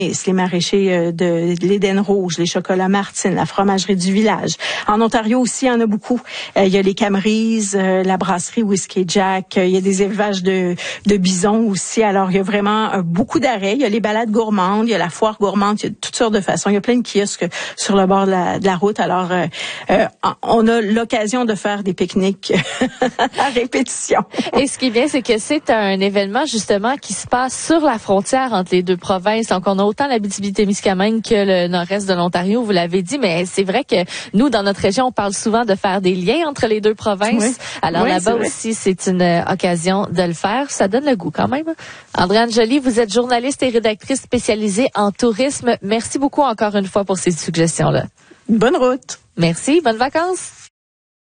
les maraîchers de l'Éden Rouge, les chocolats Martine, la fromagerie du village. En Ontario aussi, il y en a beaucoup. Il y a les Camrys, la brasserie Whiskey Jack, il y a des élevages de bisons aussi. Alors, il y a vraiment beaucoup d'arrêts. Il y a les balades gourmandes, il y a la foire gourmande, il y a toutes sortes de façons. Il y a plein de kiosques sur le bord de la route. Alors, on a l'occasion de faire des pique-niques à répétition. Et ce qui est bien, c'est que c'est un événement justement qui se passe sur la frontière entre les deux provinces. Donc, on a autant l'Abitibi-Témiscamingue que le nord-est de l'Ontario, vous l'avez dit, mais c'est vrai que nous, dans notre région, on parle souvent de faire des liens entre les deux provinces. Oui. Alors là-bas aussi, c'est une occasion de le faire. Ça donne le goût quand même. Andréane Joly, vous êtes journaliste et rédactrice spécialisée en tourisme. Merci beaucoup encore une fois pour ces suggestions-là. Bonne route. Merci, bonnes vacances.